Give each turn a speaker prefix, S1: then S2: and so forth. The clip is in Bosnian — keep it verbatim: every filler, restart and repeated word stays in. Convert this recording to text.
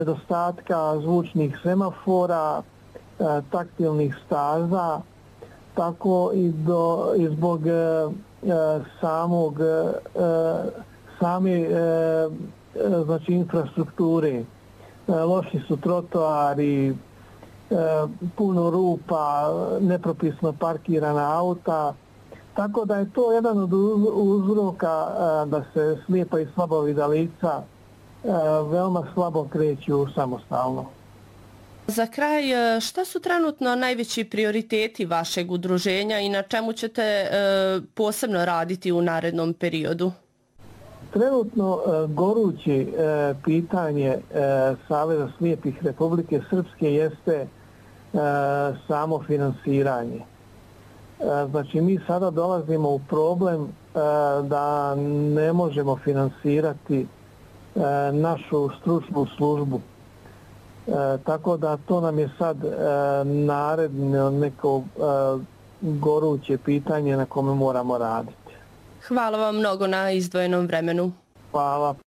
S1: nedostatka zvučnih semafora, taktilnih staza, tako i, do, i zbog samog, same znači, infrastrukture. Loši su trotoari, puno rupa, nepropisno parkirana auta, tako da je to jedan od uzroka da se slijepa i slabovida lica veoma slabo kreću samostalno.
S2: Za kraj, šta su trenutno najveći prioriteti vašeg udruženja i na čemu ćete e, posebno raditi u narednom periodu?
S1: Trenutno e, goruće e, pitanje e, Saveza slijepih Republike Srpske jeste e, samo finansiranje. E, znači mi sada dolazimo u problem e, da ne možemo finansirati e, našu stručnu službu. E, tako da to nam je sad e, naredno neko e, goruće pitanje na kome moramo raditi.
S2: Hvala vam mnogo na izdvojenom vremenu.
S1: Hvala.